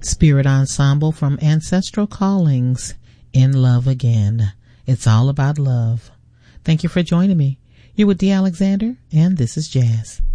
Spirit Ensemble from Ancestral Callings, In Love Again. It's all about love. Thank you for joining me. You're with Dee Alexander, and this is Jazz.